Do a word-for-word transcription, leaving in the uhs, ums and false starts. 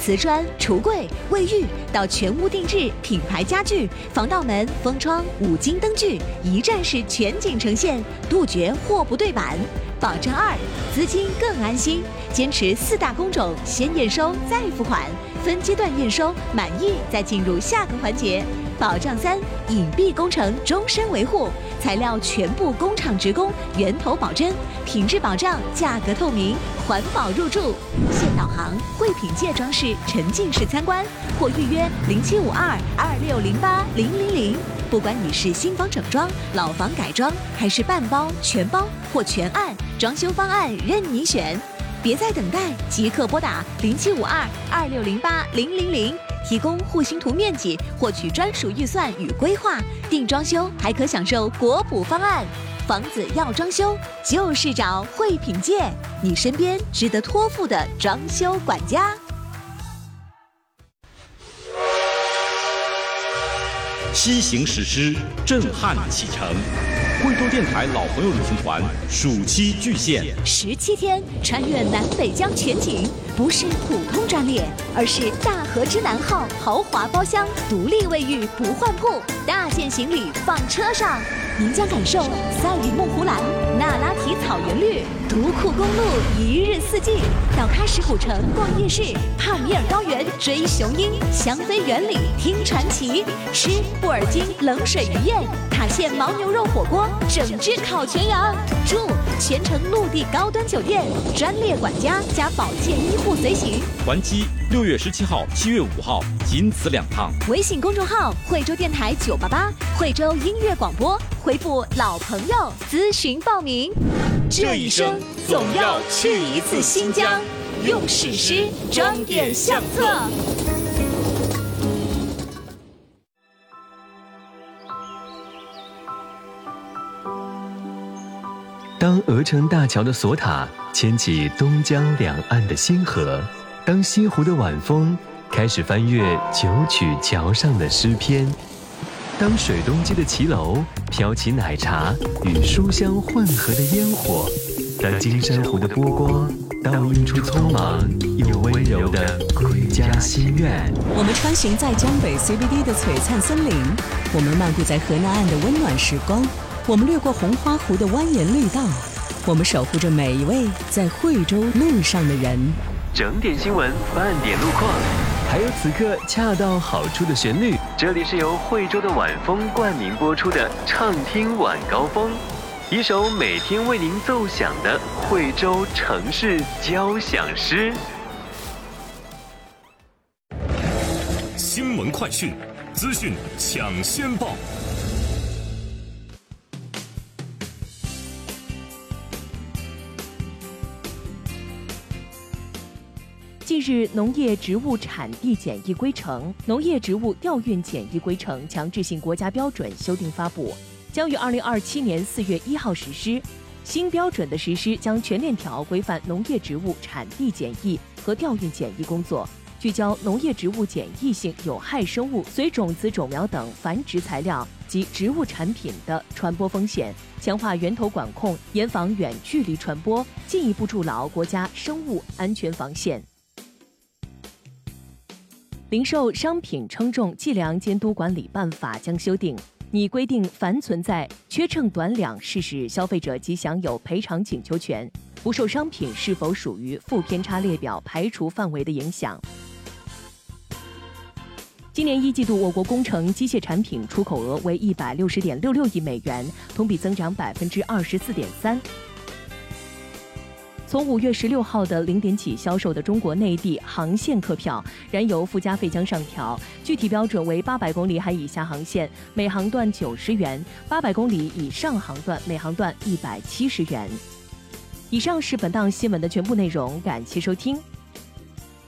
瓷砖、橱柜、卫浴到全屋定制品牌家具、防盗门、封窗、五金灯具，一站式全景呈现，杜绝货不对版。保障二，资金更安心，坚持四大工种，先验收再付款，分阶段验收，满意再进入下个环节。保障三，隐蔽工程终身维护，材料全部工厂直供，源头保真，品质保障，价格透明，环保入驻。现导航，汇品界装饰沉浸式参观，或预约零七五二二六零八零零零。不管你是新房整装、老房改装，还是半包、全包或全案，装修方案任你选。别再等待，即刻拨打零七五二二六零八零零零，提供户型图面积，获取专属预算与规划。定装修还可享受国补方案。房子要装修，就是找汇品界，你身边值得托付的装修管家。 西行史诗，震撼启程。惠州电台老朋友旅行团暑期巨献， 十七天穿越南北疆全景，不是普通专列，而是大和之南号豪华包厢，独立卫浴不换铺，大件行李放车上，您将感受赛里木湖蓝、那拉提草原绿、独库公路一日四季，到喀什古城逛夜市，帕米尔高原追雄鹰，香妃园里听传奇，吃布尔津冷水鱼宴，塔县牦牛肉火锅，整只烤全羊，住全程陆地高端酒店，专列管家加保健医护随行。 还期六月十七号、七月五号，仅此两趟。 微信公众号惠州电台九八八，惠州音乐广播，回复老朋友咨询报名。这一生总要去一次新疆，用史诗装点相册。 当鹅城大桥的索塔牵起东江两岸的星河，当西湖的晚风开始翻阅九曲桥上的诗篇，当水东街的骑楼飘起奶茶与书香混合的烟火，当金山湖的波光倒映出匆忙又温柔的归家心愿。 我们穿行在江北 C B D 的璀璨森林，我们漫步在河南岸的温暖时光，我们掠过红花湖的蜿蜒绿道，我们守护着每一位在惠州路上的人。 整点新闻，半点路况，还有此刻恰到好处的旋律。这里是由惠州的晚风冠名播出的畅听晚高峰，一首每天为您奏响的惠州城市交响诗。 新闻快讯，资讯抢先报。 近日，农业植物产地检疫规程、农业植物调运检疫规程强制性国家标准修订发布，将于二零二七年四月一号实施。新标准的实施将全链条规范农业植物产地检疫和调运检疫工作，聚焦农业植物检疫性有害生物、随种子、种苗等繁殖材料及植物产品的传播风险，强化源头管控，严防远距离传播，进一步筑牢国家生物安全防线。零售商品称重计量监督管理办法将修订，拟规定凡存在缺称短两事实，消费者即享有赔偿请求权，不受商品是否属于负偏差列表排除范围的影响。今年一季度，我国工程机械产品出口额为一百六十点六六亿美元，同比增长百分之二十四点三。从五月十六号的零点起销售的中国内地航线客票，燃油附加费将上调，具体标准为八百公里含以下航线每航段九十元，八百公里以上航段每航段一百七十元。以上是本档新闻的全部内容，感谢收听。